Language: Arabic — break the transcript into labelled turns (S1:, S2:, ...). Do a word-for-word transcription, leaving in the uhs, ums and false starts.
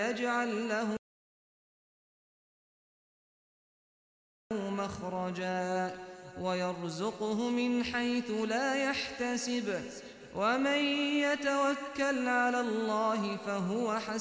S1: يجعل له مخرجا ويرزقه من حيث لا يحتسب ومن يتوكل على الله فهو حسبه